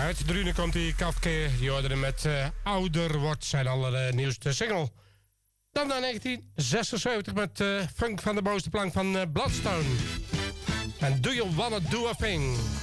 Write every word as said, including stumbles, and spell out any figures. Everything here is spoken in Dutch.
Uit Drunen komt die Kafke. Je hoorde hem met uh, Ouder wordt zijn allernieuwste single. Dan naar negentien zesenzeventig met uh, Funk van de bovenste plank van uh, Bloodstone. En Do You Wanna Do A Thing?